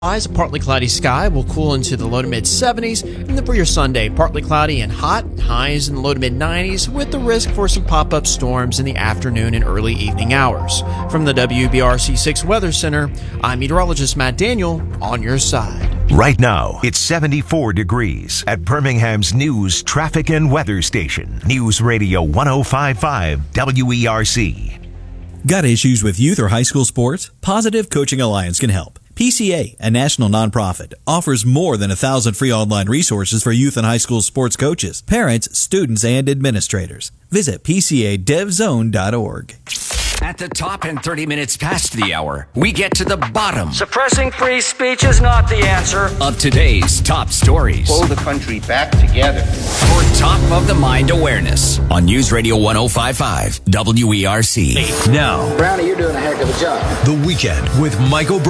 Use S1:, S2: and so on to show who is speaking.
S1: A partly cloudy sky will cool into the low to mid 70s, and then for your Sunday, partly cloudy and hot, highs in the low to mid 90s, with the risk for some pop-up storms in the afternoon and early evening hours. From the WBRC 6 Weather Center, I'm meteorologist Matt Daniel, on your side.
S2: Right now, it's 74 degrees at Birmingham's news, traffic, and weather station, News Radio 105.5 WERC.
S3: Got issues with youth or high school sports? Positive Coaching Alliance can help. PCA, a national nonprofit, offers more than 1,000 free online resources for youth and high school sports coaches, parents, students, and administrators. Visit PCADevZone.org.
S4: At the top and 30 minutes past the hour, we get to the bottom.
S5: Suppressing free speech is not the answer.
S4: Of today's top stories.
S6: Pull the country back together.
S4: For top of the mind awareness on News Radio 105.5 WERC.
S7: Now,
S8: Brownie, you're doing a heck of a job.
S7: The Weekend with Michael